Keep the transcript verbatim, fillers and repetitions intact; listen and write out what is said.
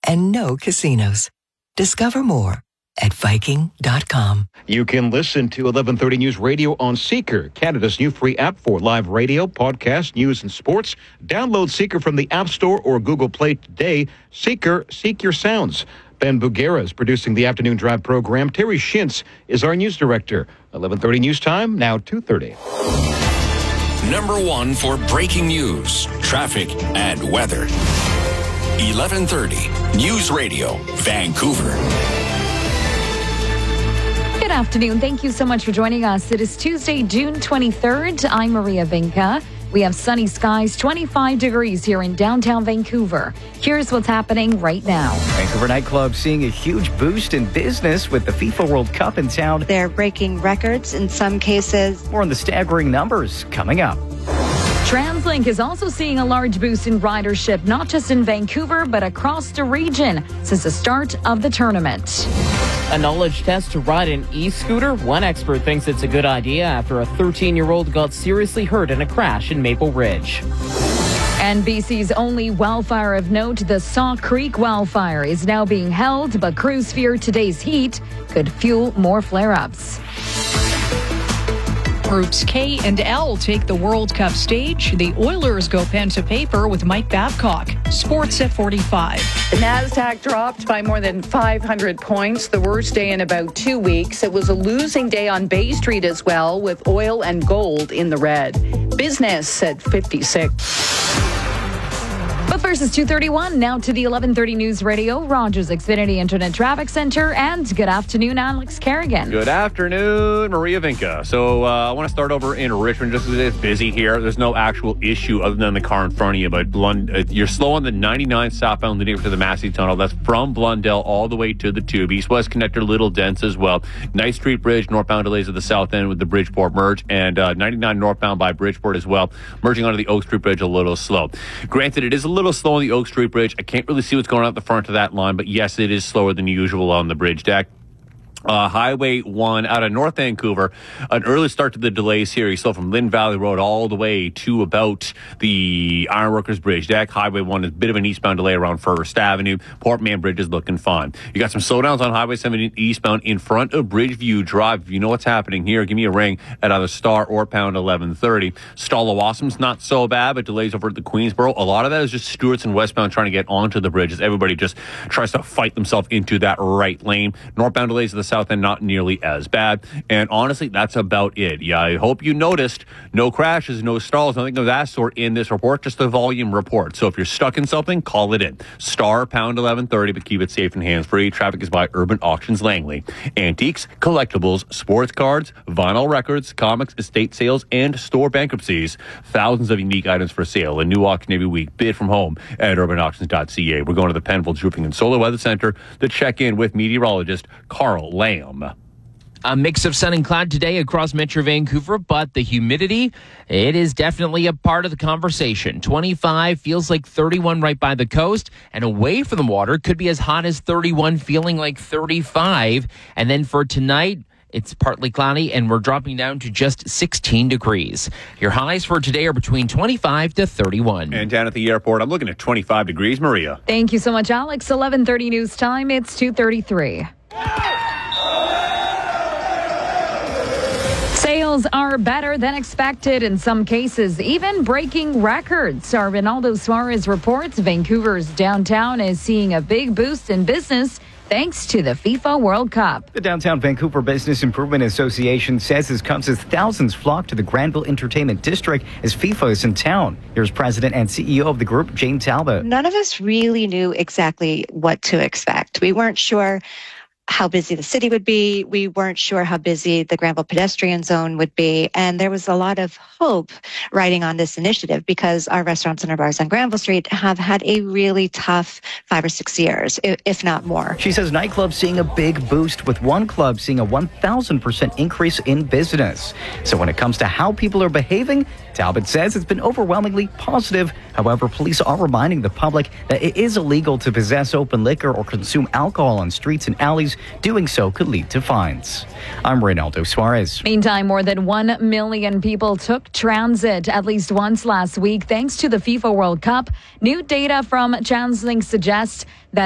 and no casinos. Discover more at Viking dot com. You can listen to eleven thirty News Radio on Seeker, Canada's new free app for live radio, podcast, news, and sports. Download Seeker from the App Store or Google Play today. Seeker, seek your sounds. Ben Bugera is producing the Afternoon Drive program. Terry Shintz is our news director. eleven thirty News Time, now two thirty. Number one for breaking news, traffic, and weather. eleven thirty News Radio, Vancouver. Good afternoon. Thank you so much for joining us. It is Tuesday, June twenty-third. I'm Maria Vinca. We have sunny skies, twenty-five degrees here in downtown Vancouver. Here's what's happening right now. Vancouver nightclubs seeing a huge boost in business with the FIFA World Cup in town. They're breaking records in some cases. More on the staggering numbers coming up. TransLink is also seeing a large boost in ridership, not just in Vancouver, but across the region since the start of the tournament. A knowledge test to ride an e-scooter? One expert thinks it's a good idea after a thirteen-year-old got seriously hurt in a crash in Maple Ridge. And B C's only wildfire of note, the Saw Creek wildfire, is now being held, but crews fear today's heat could fuel more flare-ups. Groups K and L take the World Cup stage. The Oilers go pen to paper with Mike Babcock. Sports at forty-five. The NASDAQ dropped by more than five hundred points, the worst day in about two weeks. It was a losing day on Bay Street as well, with oil and gold in the red. Business at fifty-six. But first is two thirty-one. Now to the eleven thirty News Radio, Rogers Xfinity Internet Traffic Center, and good afternoon, Alex Kerrigan. Good afternoon, Maria Vinca. So uh, I want to start over in Richmond, just because it's busy here. There's no actual issue other than the car in front of you, but Blund- uh, you're slow on the ninety-nine southbound leading to the Massey Tunnel. That's from Blundell all the way to the Tube. East-West connector, little dense as well. Ninth Street Bridge, northbound delays at the south end with the Bridgeport merge, and uh, ninety-nine northbound by Bridgeport as well. Merging onto the Oak Street Bridge a little slow. Granted, it is a little slow on the Oak Street Bridge. I can't really see what's going on at the front of that line, but yes, it is slower than usual on the bridge deck. Uh, Highway one out of North Vancouver, an early start to the delays here. You saw from Lynn Valley Road all the way to about the Ironworkers Bridge deck. Highway one is a bit of an eastbound delay around First Avenue. Port Mann Bridge is looking fine. You got some slowdowns on Highway seventeen eastbound in front of Bridgeview Drive. If you know what's happening here, give me a ring at either Star or Pound eleven thirty. Stallawassam's not so bad, but delays over at the Queensboro. A lot of that is just Stewart's and westbound trying to get onto the bridges. Everybody just tries to fight themselves into that right lane. Northbound delays at the south end, not nearly as bad. And honestly, that's about it. Yeah, I hope you noticed no crashes, no stalls, nothing of that sort in this report, just a volume report. So if you're stuck in something, call it in. Star Pound eleven thirty, but keep it safe and hands-free. Traffic is by Urban Auctions Langley. Antiques, collectibles, sports cards, vinyl records, comics, estate sales, and store bankruptcies. Thousands of unique items for sale. A new auction every week. Bid from home at urban auctions dot c a. We're going to the Penfolds Roofing and Solar Weather Center to check in with meteorologist Carl Lamb. A mix of sun and cloud today across Metro Vancouver, but the humidity, it is definitely a part of the conversation. twenty-five feels like thirty-one right by the coast, and away from the water could be as hot as thirty-one, feeling like thirty-five. And then for tonight, it's partly cloudy, and we're dropping down to just sixteen degrees. Your highs for today are between twenty-five to thirty-one. And down at the airport, I'm looking at twenty-five degrees. Maria. Thank you so much, Alex. eleven thirty News Time. It's two thirty-three. Sales are better than expected in some cases, even breaking records. Our Ronaldo Suarez reports Vancouver's downtown is seeing a big boost in business thanks to the FIFA World Cup. The Downtown Vancouver Business Improvement Association says this comes as thousands flock to the Granville Entertainment District as FIFA is in town. Here's President and C E O of the group, Jane Talbot. None of us really knew exactly what to expect. We weren't sure how busy the city would be. We weren't sure how busy the Granville pedestrian zone would be. And there was a lot of hope riding on this initiative because our restaurants and our bars on Granville Street have had a really tough five or six years, if not more. She says nightclubs seeing a big boost, with one club seeing a one thousand percent increase in business. So when it comes to how people are behaving, Talbot says it's been overwhelmingly positive. However, police are reminding the public that it is illegal to possess open liquor or consume alcohol on streets and alleys. Doing so could lead to fines. I'm Ronaldo Suarez. Meantime, more than one million people took transit at least once last week thanks to the FIFA World Cup. New data from TransLink suggests that